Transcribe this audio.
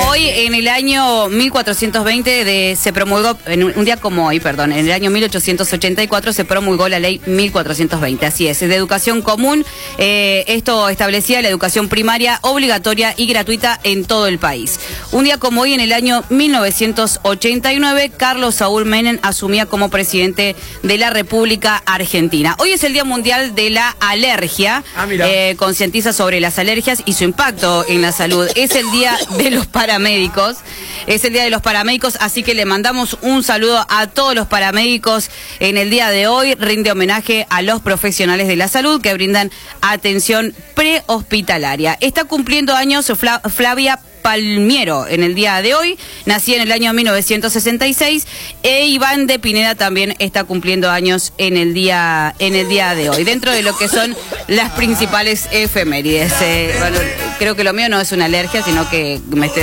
Hoy, en el año 1420, se promulgó, en un día como hoy, perdón, en el año 1884 se promulgó la ley 1420, así es, de educación común. Esto establecía la educación primaria obligatoria y gratuita en todo el país. Un día como hoy, en el año 1989, Carlos Saúl Menem asumía como presidente de la República Argentina. Hoy es el Día Mundial de la Alergia. Concientiza sobre las alergias y su impacto en la salud. Es el Día de los Paramédicos. Es el Día de los Paramédicos, así que le mandamos un saludo a todos los paramédicos en el día de hoy. Rinde homenaje a los profesionales de la salud que brindan atención prehospitalaria. Está cumpliendo años Flavia Palmiero en el día de hoy, nací en el año 1966, Iván de Pineda también está cumpliendo años en el día de hoy, dentro de lo que son las principales efemérides. Bueno, creo que lo mío no es una alergia, sino que me estoy